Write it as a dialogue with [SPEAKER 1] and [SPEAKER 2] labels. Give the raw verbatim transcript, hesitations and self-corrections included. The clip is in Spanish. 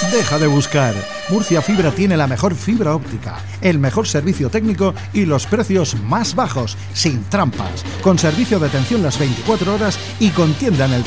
[SPEAKER 1] Deja de buscar. Murcia Fibra tiene la mejor fibra óptica, el mejor servicio técnico y los precios más bajos, sin trampas, con servicio de atención las veinticuatro horas y con tienda en el